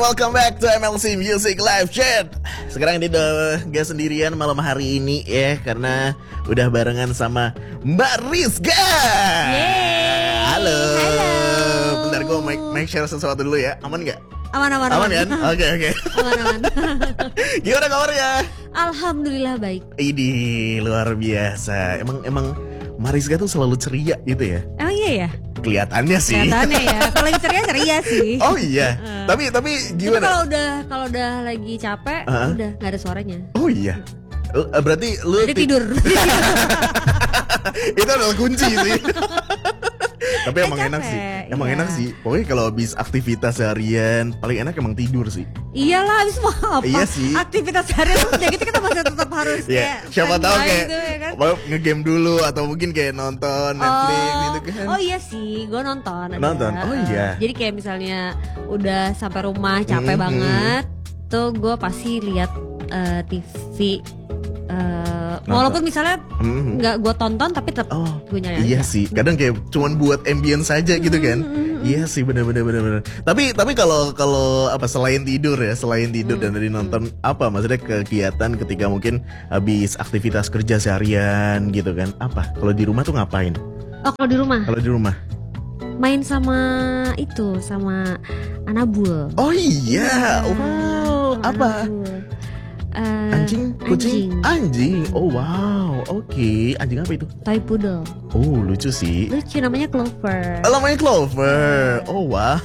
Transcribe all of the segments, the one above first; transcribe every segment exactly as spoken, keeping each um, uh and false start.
welcome back to M L C Music Live Chat. Sekarang ini udah gak sendirian malam hari ini ya, karena udah barengan sama Mbak Rizka. Yeay. Halo. Halo. Bentar gue make, make share sesuatu dulu ya. Aman gak? Aman aman aman. Aman kan? Oke oke. Aman aman. Gimana kabarnya? Alhamdulillah baik. Ini luar biasa. Emang emang Mariska tuh selalu ceria gitu ya? Emang iya ya? Kelihatannya sih. Kelihatannya ya. Kalau lagi ceria ceria sih. Oh iya. Uh. Tapi tapi gimana? Kalau udah kalau udah lagi capek, uh-huh. udah nggak ada suaranya. Oh iya. Uh, berarti lu udah tidur. Itu adalah kunci sih. Tapi emang capek, enak sih. Emang iya. enak sih. Pokoknya kalau habis aktivitas seharian paling enak emang tidur sih. Iyalah, habis mau apa? Iya sih. Aktivitas seharian udah gitu kita masih tetap harus yeah. kayak siapa tahu kayak gitu, ya kan? nge-game dulu atau mungkin kayak nonton Netflix oh, gitu kan. Oh iya sih, gue nonton. Nonton. Ada. Oh iya. Jadi kayak misalnya udah sampai rumah capek mm-hmm. banget, tuh gue pasti lihat uh, T V. Uh, walaupun misalnya nggak mm-hmm. gue tonton tapi tetap oh, gue nyari iya aja. sih, kadang kayak cuman buat ambience saja gitu kan. Mm-hmm. Iya sih, benar-benar benar-benar. Tapi tapi kalau kalau apa selain tidur ya, selain tidur mm-hmm. dan dari nonton apa maksudnya kegiatan ketika mungkin habis aktivitas kerja seharian gitu kan? Apa? Kalau di rumah tuh ngapain? Oh, kalau di rumah? Kalau di rumah main sama itu sama Anabul. Oh iya, wow, apa? Uh, anjing, kucing, anjing. anjing. Oh wow, oke. Okay. Anjing apa itu? Toy poodle. Oh lucu sih. Lucu, namanya Clover. Oh, namanya Clover. Oh wow.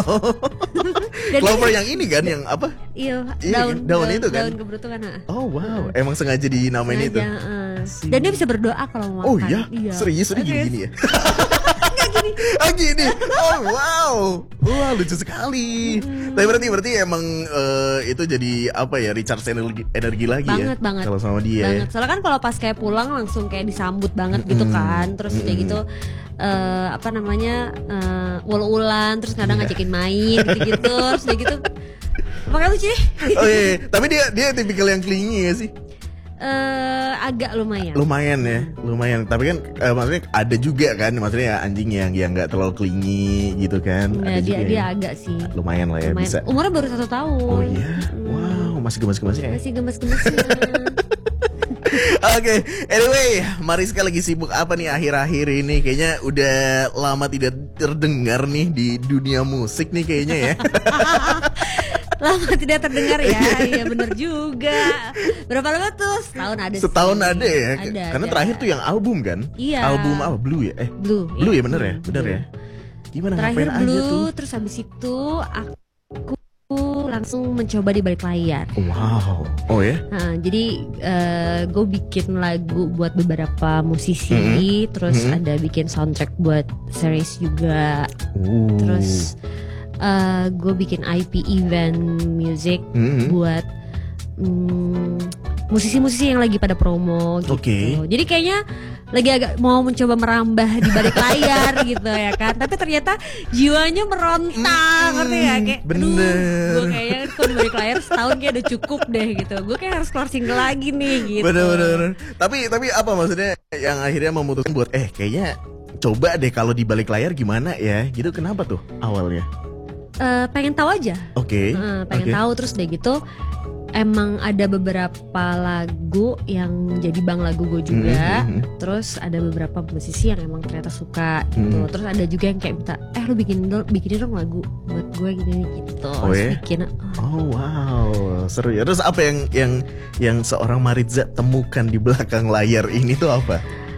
Clover yang ini kan, yang apa? Iya, daun, daun, daun itu kan. Daun keberuntungan. Oh wow, emang sengaja dinamain itu. Uh. Dan dia bisa berdoa kalau mau makan. Oh iya, iya. serius, serius gini-gini ya. Ah gini, oh wow, wah lucu sekali. Hmm. Tapi berarti berarti emang uh, itu jadi apa ya, recharge energi, energi lagi banget, ya. Banget kalau sama dia. Banget. Soalnya kan kalau pas kayak pulang langsung kayak disambut banget gitu kan. Terus kayak gitu uh, apa namanya uh, ul-ulan, terus kadang yeah. ngajakin main gitu-gitu, terus kayak gitu. Makanya lucu deh. Oh iya, tapi dia dia tipikal yang clingy ya sih. Uh, agak lumayan. Lumayan ya, lumayan. Tapi kan uh, maksudnya ada juga kan, maksudnya anjing yang yang nggak terlalu clingy gitu kan. Ya, ada dia juga dia yang agak sih. Lumayan lah ya, lumayan. bisa. Umurnya baru satu tahun. Oh iya, hmm. wow, masih gemas-gemasnya ya. Masih gemas-gemasnya. Oke, okay. Anyway, Mariska lagi sibuk apa nih akhir-akhir ini? Kayaknya udah lama tidak terdengar nih di dunia musik nih kayaknya ya. Lama tidak terdengar ya, iya bener juga. Berapa lama tuh? Setahun ada sih. Setahun ada ya? Ada, karena ada. Terakhir tuh yang album kan? Iya. Album apa? Blue ya? Eh, Blue. Blue ya, ya bener ya? Bener Blue. ya? Gimana terakhir ngapain Blue, aja tuh? Terus habis itu aku langsung mencoba di balik layar. Wow. Oh ya? Nah, jadi uh, gue bikin lagu buat beberapa musisi, mm-hmm. terus mm-hmm. ada bikin soundtrack buat series juga. Ooh. Terus Uh, gue bikin I P event music mm-hmm. buat um, musisi-musisi yang lagi pada promo gitu. Okay. Jadi kayaknya lagi agak mau mencoba merambah di balik layar gitu ya kan. Tapi ternyata jiwanya meronta, ngerti ya kayak bener. Gue kayaknya kalau di balik layar setahun kayak udah cukup deh gitu. Gue kayak harus keluar single lagi nih gitu. Bener-bener. Tapi tapi apa maksudnya yang akhirnya memutuskan buat eh kayaknya coba deh kalau di balik layar gimana ya? Gitu kenapa tuh awalnya? Uh, pengen tahu aja. Oke. Okay. Uh, pengen okay. tahu terus deh gitu. Emang ada beberapa lagu yang jadi bang lagu gue juga. Mm-hmm. Terus ada beberapa musisi yang emang ternyata suka gitu. Mm-hmm. Terus ada juga yang kayak minta, eh lu bikin bikinin dong lagu buat gue gini gitu. Oh, ya? bikin. Oh. oh wow, seru ya. Terus apa yang yang yang seorang Mariza temukan di belakang layar ini tuh apa?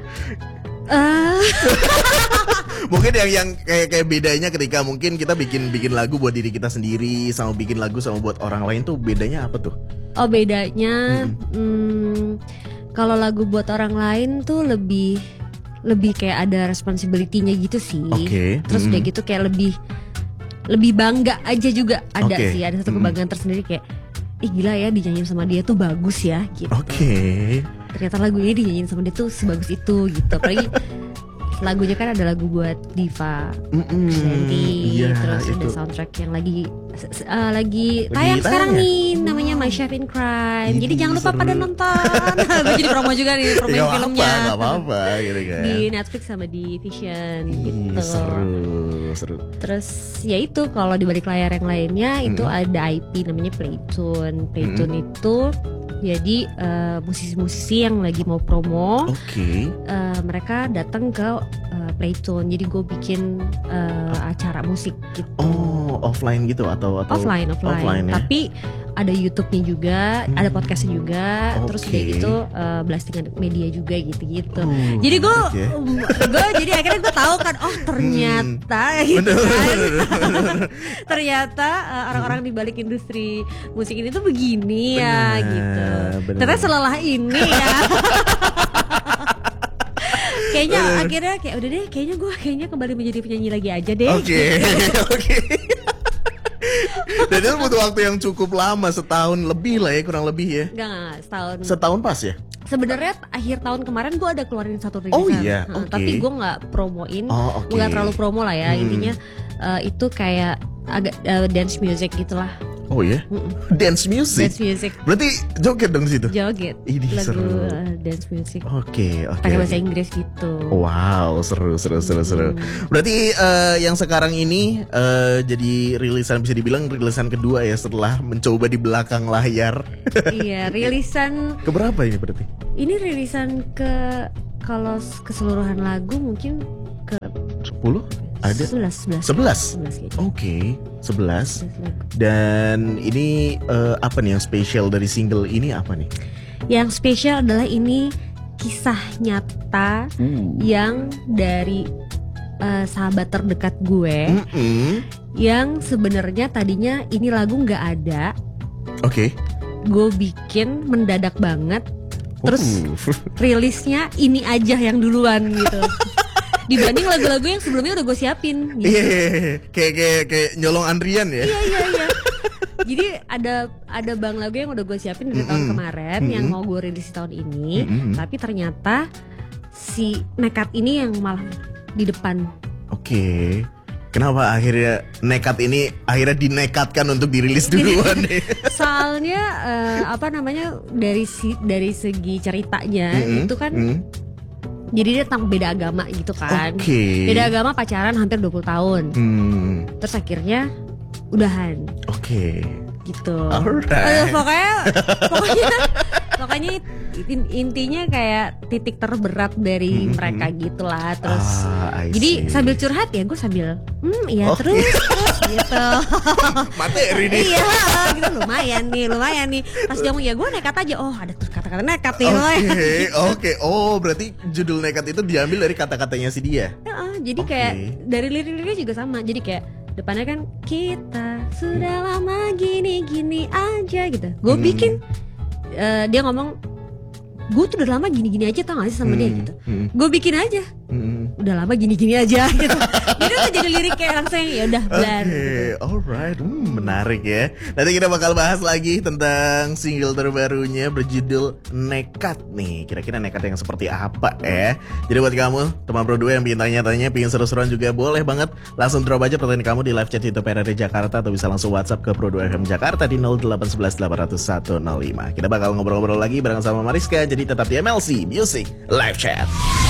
Uh... Mungkin yang yang kayak kayak bedanya ketika mungkin kita bikin bikin lagu buat diri kita sendiri sama bikin lagu sama buat orang lain tuh bedanya apa tuh? Oh bedanya, hmm. hmm, kalau lagu buat orang lain tuh lebih lebih kayak ada responsibility-nya gitu sih. Okay. Terus udah hmm. gitu kayak lebih lebih bangga aja juga ada okay. sih, ada satu kebanggaan hmm. tersendiri kayak, ih gila ya dinyanyiin sama dia tuh bagus ya gitu. Oke. Okay. Ternyata lagu ini dinyanyiin sama dia tuh sebagus itu gitu. Apalagi lagunya kan ada lagu buat Diva Mm-mm, Shanty, iya, terus ada itu. soundtrack yang lagi uh, lagi Lagi tayang sekarang tayang ya? nih, namanya My Chef in Crime. Ini Jadi jangan lupa seru. pada nonton. Gue jadi promo juga nih, promoin Gak filmnya apa-apa, gak apa-apa gitu kan. di Netflix sama di Vision Ih, gitu. seru, seru. Terus ya itu kalau di balik layar yang lainnya itu Mm. ada I P namanya Playtune. Playtune itu jadi uh, musisi-musisi yang lagi mau promo, Oke. uh, mereka datang ke uh, Playtune. Jadi gue bikin uh, acara musik gitu. Oh, offline gitu atau atau offline, offline. offline ya? Tapi ada YouTube-nya juga, Hmm. ada podcastnya juga, terus Oke. udah gitu uh, blastingan media juga gitu-gitu. Oh, Jadi gue, menarik ya. gue jadi akhirnya gue tahu kan, oh ternyata gitu Bener, kan, bener, bener. ternyata uh, orang-orang di balik industri musik ini tuh begini ya Bener, gitu. bener. Ternyata selelah ini ya. Kayaknya Bener. akhirnya kayak udah deh, kayaknya gue kayaknya kembali menjadi penyanyi lagi aja deh. Oke, oke. Dan itu butuh waktu yang cukup lama, setahun lebih lah ya, kurang lebih ya. Enggak, enggak, setahun. Setahun pas ya? Sebenarnya akhir tahun kemarin gue ada keluarin satu rilisan. Oh iya, Nah, oke. tapi gue nggak promoin, Oh, oke. nggak terlalu promo lah ya. Hmm. Intinya uh, itu kayak agak uh, dance music gitulah. Oh ya? Mm-mm. Dance music? Dance music, Berarti joget dong situ? joget, Ini lagu seru. uh, dance music, Oke, oke. pakai oke. bahasa Inggris gitu. Wow, seru, seru, seru, seru. Hmm. Berarti eh, yang sekarang ini eh, jadi rilisan, bisa dibilang rilisan kedua ya setelah mencoba di belakang layar. Iya, rilisan Keberapa ini berarti? ini rilisan ke kalau keseluruhan lagu mungkin ke sepuluh? Ada? sebelas, sebelas, sebelas? sebelas kayaknya. Oke, sebelas. sebelas lagu. Dan ini eh, apa nih yang spesial dari single ini apa nih? Yang spesial adalah ini kisah nyata Uh. yang dari uh, sahabat terdekat gue Mm-mm. yang sebenarnya tadinya ini lagu nggak ada, Oke. gue bikin mendadak banget, terus Uh. rilisnya ini aja yang duluan gitu. Dibanding lagu-lagu yang sebelumnya udah gue siapin gitu. Iya, iya, iya. kayak kayak kayak nyolong Andrian ya. Iya iya iya. Jadi ada ada bang lagu yang udah gue siapin dari tahun Mm-mm. kemarin Mm-mm. yang mau gue rilis tahun ini, Mm-mm. tapi ternyata si nekat ini yang malah di depan. Oke. Kenapa akhirnya nekat ini akhirnya dinekatkan untuk dirilis duluan nih? Soalnya eh, apa namanya dari si dari segi ceritanya Mm-mm. itu kan Mm. jadi dia tentang beda agama gitu kan. Oke. Beda agama pacaran hampir dua puluh tahun. Hmm. Terus akhirnya udahan Oke. gitu. Alright. Aduh, pokoknya pokoknya pokoknya in- intinya kayak titik terberat dari Mhm. mereka gitulah. Terus Ah, I jadi see. sambil curhat ya gue sambil hmm iya Oke. terus terus gitu. materi nih. Iya gitu lumayan nih lumayan nih. Pas dia ngomong ya gue nekat aja. Oh ada tuh kata-kata nekat nih. Oke, oke. Oh, berarti judul nekat itu diambil dari kata-katanya si dia. Heeh, jadi Oke. kayak dari lirik-liriknya juga sama. Jadi kayak depannya kan kita sudah lama gini-gini aja gitu. Gue Hmm. bikin eh, dia ngomong gue tuh udah lama gini-gini aja tau gak sih sama dia Hmm, gitu. hmm, Gue bikin aja hmm. udah lama gini-gini aja gitu. Jadi udah jadi lirik kayak langsung yang ya udah Oke, blar. alright, hmm, menarik ya. Nanti kita bakal bahas lagi tentang single terbarunya berjudul Nekat nih. Kira-kira nekat yang seperti apa ya? Jadi buat kamu teman Pro dua yang ingin tanya-tanya, pengen seru-seruan juga boleh banget. Langsung drop aja pertanyaan kamu di live chat YouTube R R D Jakarta atau bisa langsung WhatsApp ke Pro dua F M Jakarta di nol delapan satu satu delapan nol satu nol lima. Kita bakal ngobrol-ngobrol lagi bareng sama Mariska. Jadi tetap di M L C Music Live Chat.